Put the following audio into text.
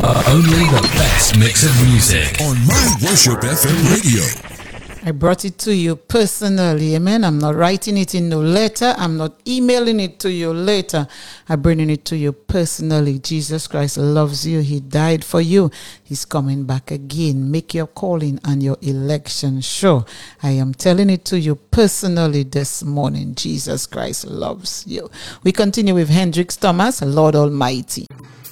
Only the best mix of music on My Worship FM radio. I brought it to you personally, amen. I'm not writing it in no letter. I'm not emailing it to you later. I'm bringing it to you personally. Jesus Christ loves you. He died for you. He's coming back again. Make your calling and your election sure. I am telling it to you personally this morning. Jesus Christ loves you. We continue with Hendrix Thomas, Lord Almighty.